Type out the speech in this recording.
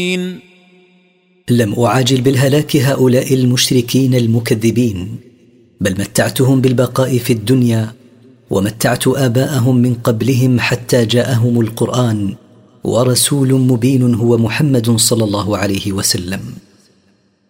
لم أعاجل بالهلاك هؤلاء المشركين المكذبين، بل متعتهم بالبقاء في الدنيا، ومتعت آباءهم من قبلهم حتى جاءهم القرآن ورسول مبين هو محمد صلى الله عليه وسلم.